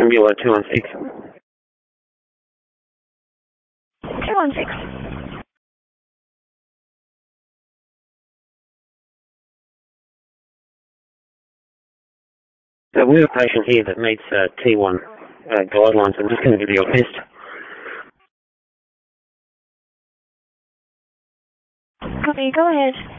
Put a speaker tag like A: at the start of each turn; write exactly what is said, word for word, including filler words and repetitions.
A: Mueller two one six.
B: two one six.
A: So we have a patient here that meets uh, T one uh, guidelines. I'm just going to give you a test.
B: Copy, go ahead.